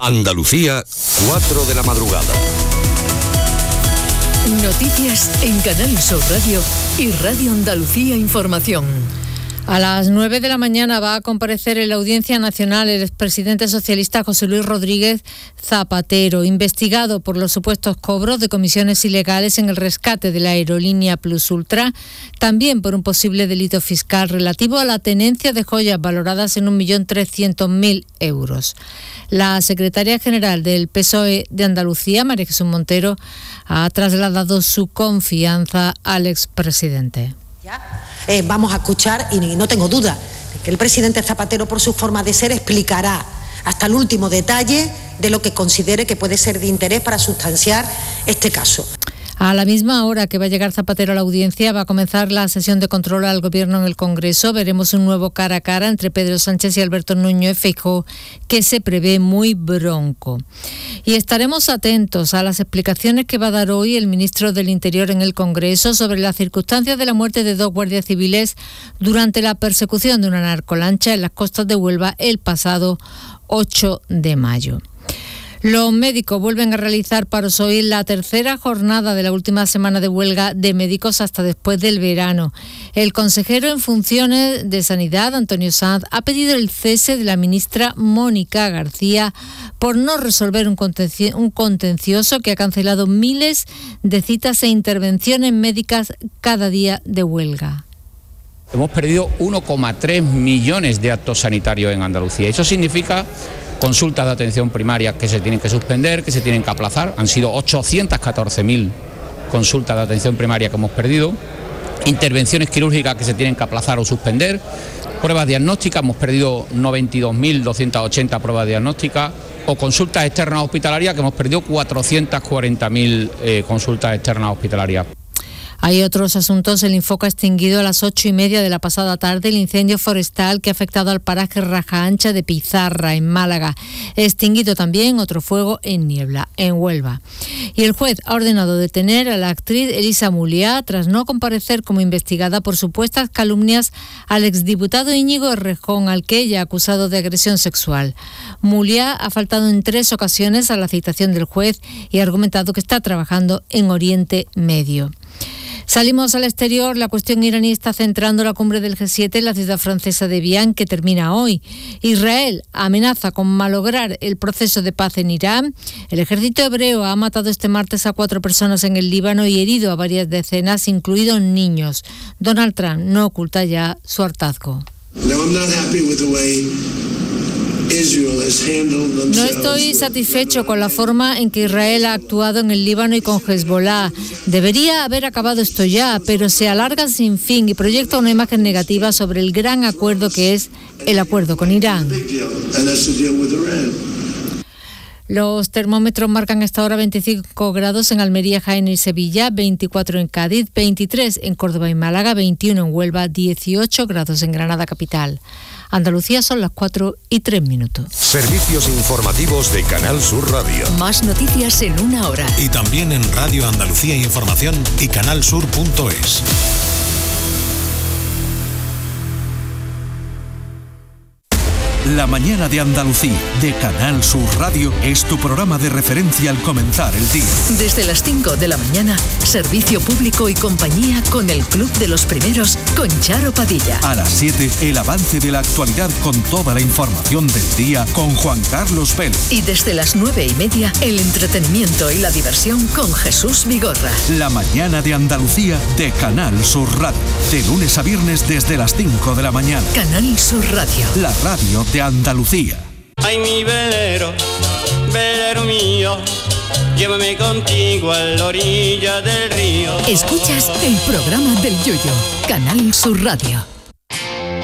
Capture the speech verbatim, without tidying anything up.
Andalucía, cuatro de la madrugada. Noticias en Canal Sur Radio y Radio Andalucía Información. A las nueve de la mañana va a comparecer en la Audiencia Nacional el expresidente socialista José Luis Rodríguez Zapatero, investigado por los supuestos cobros de comisiones ilegales en el rescate de la aerolínea Plus Ultra, también por un posible delito fiscal relativo a la tenencia de joyas valoradas en un millón trescientos mil euros. La secretaria general del P S O E de Andalucía, María Jesús Montero, ha trasladado su confianza al expresidente. Ya, eh, vamos a escuchar, y no tengo duda, que el presidente Zapatero, por su forma de ser, explicará hasta el último detalle de lo que considere que puede ser de interés para sustanciar este caso. A la misma hora que va a llegar Zapatero a la audiencia, va a comenzar la sesión de control al Gobierno en el Congreso. Veremos un nuevo cara a cara entre Pedro Sánchez y Alberto Núñez Feijóo, que se prevé muy bronco. Y estaremos atentos a las explicaciones que va a dar hoy el ministro del Interior en el Congreso sobre las circunstancias de la muerte de dos guardias civiles durante la persecución de una narcolancha en las costas de Huelva el pasado ocho de mayo. Los médicos vuelven a realizar paros hoy en la tercera jornada de la última semana de huelga de médicos hasta después del verano. El consejero en funciones de Sanidad, Antonio Sanz, ha pedido el cese de la ministra Mónica García por no resolver un contencio- un contencioso que ha cancelado miles de citas e intervenciones médicas cada día de huelga. Hemos perdido uno coma tres millones de actos sanitarios en Andalucía. Eso significa consultas de atención primaria que se tienen que suspender, que se tienen que aplazar. Han sido ochocientas catorce mil consultas de atención primaria que hemos perdido. Intervenciones quirúrgicas que se tienen que aplazar o suspender. Pruebas diagnósticas, hemos perdido noventa y dos mil doscientas ochenta pruebas diagnósticas. O consultas externas hospitalarias, que hemos perdido cuatrocientas cuarenta mil eh, consultas externas hospitalarias. Hay otros asuntos. El Infoca ha extinguido a las ocho y media de la pasada tarde el incendio forestal que ha afectado al paraje Raja Ancha de Pizarra, en Málaga. Extinguido también otro fuego en Niebla, en Huelva. Y el juez ha ordenado detener a la actriz Elisa Muliá tras no comparecer como investigada por supuestas calumnias al exdiputado Íñigo Errejón, al que ella ha acusado de agresión sexual. Muliá ha faltado en tres ocasiones a la citación del juez y ha argumentado que está trabajando en Oriente Medio. Salimos al exterior. La cuestión iraní está centrando la cumbre del G siete en la ciudad francesa de Vienne, que termina hoy. Israel amenaza con malograr el proceso de paz en Irán. El ejército hebreo ha matado este martes a cuatro personas en el Líbano y herido a varias decenas, incluidos niños. Donald Trump no oculta ya su hartazgo. No estoy satisfecho con la forma en que Israel ha actuado en el Líbano y con Hezbollah. Debería haber acabado esto ya, pero se alarga sin fin y proyecta una imagen negativa sobre el gran acuerdo que es el acuerdo con Irán. Los termómetros marcan hasta ahora veinticinco grados en Almería, Jaén y Sevilla, veinticuatro en Cádiz, veintitrés en Córdoba y Málaga, veintiuno en Huelva, dieciocho grados en Granada capital. Andalucía son las cuatro y tres minutos. Servicios informativos de Canal Sur Radio. Más noticias en una hora. Y también en Radio Andalucía Información y canalsur punto es. La mañana de Andalucía, de Canal Sur Radio, es tu programa de referencia al comenzar el día. Desde las cinco de la mañana, servicio público y compañía con el Club de los Primeros, con Charo Padilla. A las siete, el avance de la actualidad con toda la información del día con Juan Carlos Vélez. Y desde las nueve y media, el entretenimiento y la diversión con Jesús Vigorra. La mañana de Andalucía, de Canal Sur Radio. De lunes a viernes desde las cinco de la mañana. Canal Sur Radio. La radio de Andalucía. Ay, mi velero, velero mío, llévame contigo a la orilla del río. Escuchas el programa del Yoyo, Canal Sur Radio.